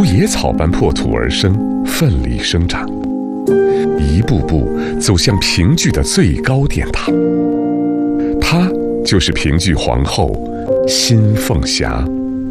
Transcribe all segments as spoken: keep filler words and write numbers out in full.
野草般破土而生，奋力生长，一步步走向评剧的最高殿堂。她就是评剧皇后辛凤霞。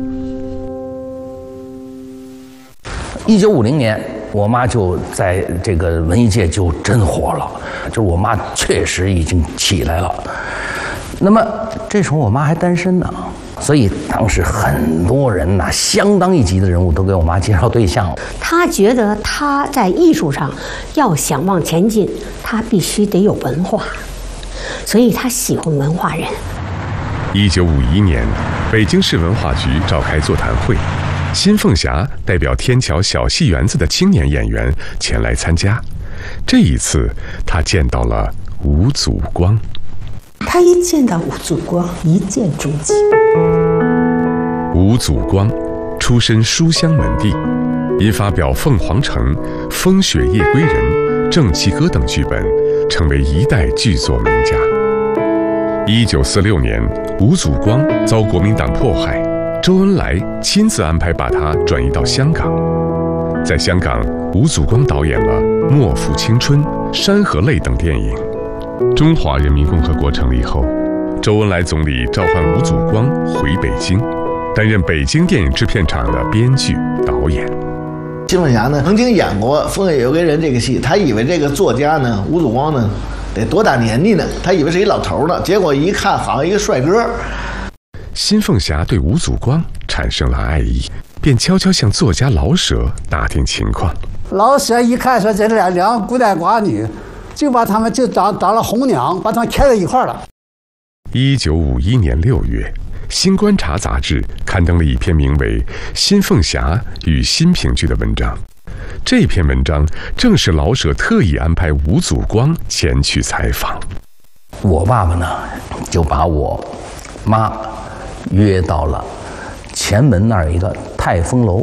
一九五零年，我妈就在这个文艺界就真火了，就是我妈确实已经起来了。那么这时候我妈还单身呢，所以当时很多人呐、啊，相当一级的人物都给我妈介绍对象。 她觉得她在艺术上要想往前进，她必须得有文化，所以她喜欢文化人。 一九五一年，北京市文化局召开座谈会，辛凤霞代表天桥小戏园子的青年演员前来参加。这一次，她见到了吴祖光。 他一见到吴祖光，一见钟情。 吴祖光出身书香门第，因发表《凤凰城》《风雪夜归人》《正气歌》等剧本，成为一代剧作名家。一九四六年，吴祖光遭国民党迫害，周恩来亲自安排把他转移到香港。在香港，吴祖光导演了《莫负青春》《山河泪》等电影。中华人民共和国成立后，周恩来总理召唤吴祖光回北京，担任北京电影制片厂的编剧、导演。 辛凤霞呢，曾经演过《风雪夜归人》这个戏，他以为这个作家呢，吴祖光呢，得多大年纪呢？他以为是一老头呢，结果一看，好像一个帅哥。 辛凤霞对吴祖光产生了爱意，便悄悄向作家老舍打听情况。 老舍一看说这两两个孤单寡女，就把他们就当当了红娘，把他们开在一块了。 一九五一年六月，《新观察》杂志刊登了一篇名为《辛凤霞与新评剧》的文章。这篇文章正是老舍特意安排吴祖光前去采访。 我爸爸呢，就把我妈约到了前门那儿一个泰丰楼。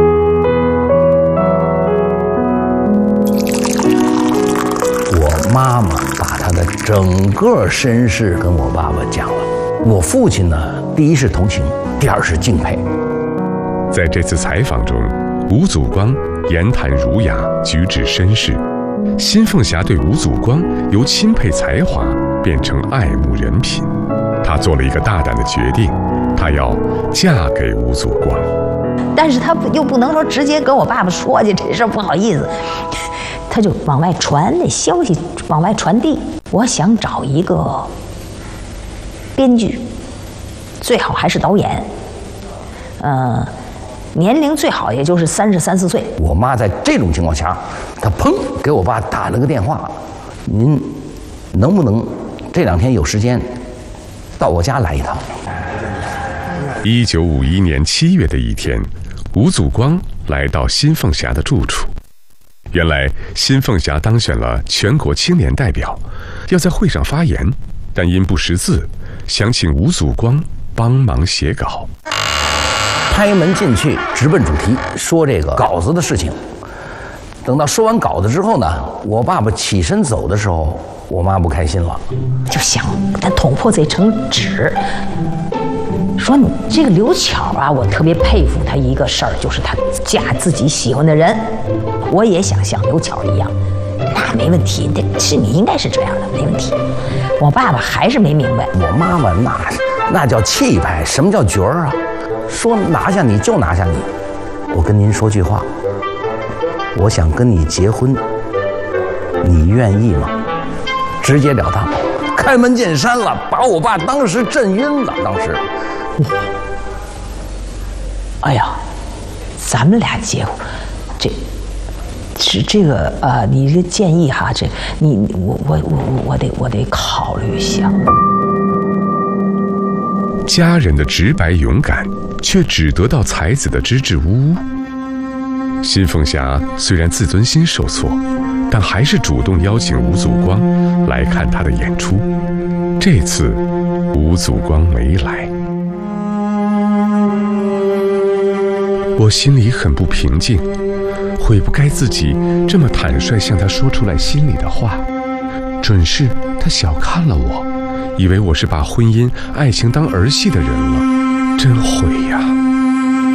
我妈妈把她的整个身世跟我爸爸讲了。我父亲呢，第一是同情，第二是敬佩。 在这次采访中，吴祖光言谈儒雅，举止绅士。辛凤霞对吴祖光由钦佩才华变成爱慕人品。她做了一个大胆的决定，她要嫁给吴祖光。 但是她又不能说直接跟我爸爸说去，这事儿不好意思。他就往外传那消息，往外传递。我想找一个编剧，最好还是导演，呃，年龄最好也就是三十三四岁。我妈在这种情况下，她砰给我爸打了个电话：“您能不能这两天有时间到我家来一趟？” 一九五一年七月的一天，吴祖光来到辛凤霞的住处。原来辛凤霞当选了全国青年代表，要在会上发言，但因不识字，想请吴祖光帮忙写稿。 开门进去，直奔主题，说这个稿子的事情。等到说完稿子之后呢，我爸爸起身走的时候，我妈不开心了，就想他捅破这层纸。说你这个刘巧啊，我特别佩服她一个事儿，就是她嫁自己喜欢的人。我也想像刘巧一样，那没问题，那是你应该是这样的，没问题。我爸爸还是没明白，我妈妈那那叫气派，什么叫角儿啊？说拿下你就拿下你。我跟您说句话，我想跟你结婚，你愿意吗？直截了当，开门见山了，把我爸当时震晕了，当时。哎呀，咱们俩结婚，这是这个呃，你这建议哈，这你我我我我得我得考虑一下。 家人的直白勇敢，却只得到才子的支支吾吾。辛凤霞虽然自尊心受挫，但还是主动邀请吴祖光来看她的演出。这次，吴祖光没来。我心里很不平静，悔不该自己这么坦率向他说出来心里的话，准是他小看了我，以为我是把婚姻、爱情当儿戏的人了，真悔呀。